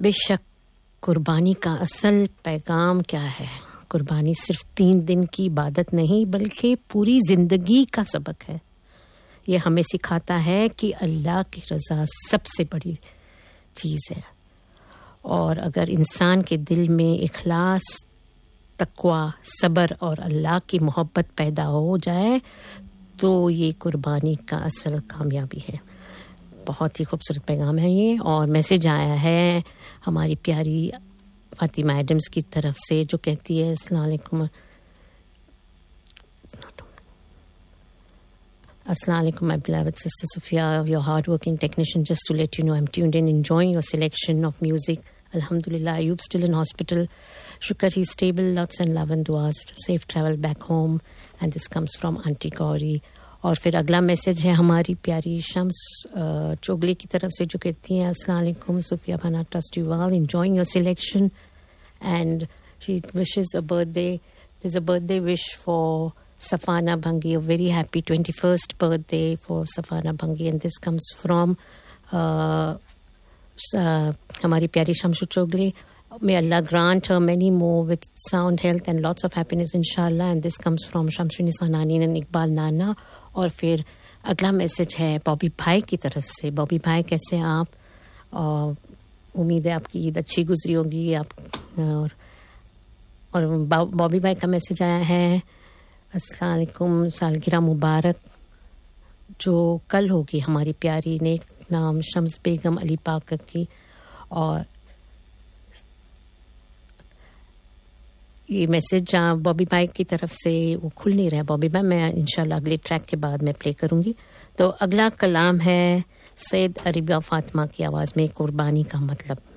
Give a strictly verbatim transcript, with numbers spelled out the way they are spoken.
बेशक कुर्बानी का असल पैगाम क्या है? कुर्बानी सिर्फ तीन दिन की इबादत नहीं बल्कि पूरी जिंदगी का सबक है। ये हमें सिखाता है कि अल्लाह की रज़ा सबसे बड़ी चीज़ है, और अगर इंसान के दिल में इखलास, तक़वा, सब्र और अल्लाह की मोहब्बत पैदा हो जाए तो ये कुर्बानी का असल कामयाबी है। बहुत ही खूबसूरत पैगाम है ये, और मैसेज आया है हमारी प्यारी फातिमा एडम्स की तरफ से, जो कहती है अस्सलाम वालेकुम Assalamu alaikum, my beloved sister Sophia, your hard-working technician. Just to let you know, I'm tuned in, enjoying your selection of music. Alhamdulillah, Ayub still in hospital. Shukr, he's stable. Lots and love and duas. Safe travel back home. And this comes from Auntie Gauri. और फिर अगला message है हमारी प्यारी शम्स चोगले की तरफ से, जो कहती हैं अस्सलाम वालेकुम Sophia Bhana, trust you well, enjoying your selection. And she wishes a birthday. There's a birthday wish for Safana Bhangi, a very happy twenty-first birthday for Safana Bhangi, and this comes from uh, uh, Hamari Pyari Shamsu Chogle. May Allah grant her many more with sound health and lots of happiness, inshallah. And this comes from Shamsu Nisa Nani and Iqbal Nana. और फिर अगला message है बॉबी भाई की तरफ से. बॉबी भाई, कैसे हैं आप? और उम्मीद है आपकी ईद अच्छी गुजरी होगी. आप और और बॉबी भाई का मैसेज आया है अस्सलाम वालेकुम, सालगिरह मुबारक जो कल होगी हमारी प्यारी नेक नाम शम्स बेगम अली पाक की. और ये मैसेज बॉबी भाई की तरफ से वो खुल नहीं रहा है. बॉबी भाई, मैं इंशाल्लाह अगले ट्रैक के बाद मैं प्ले करूंगी. तो अगला कलाम है सैयद अरबिया फातिमा की आवाज़ में, कुर्बानी का मतलब.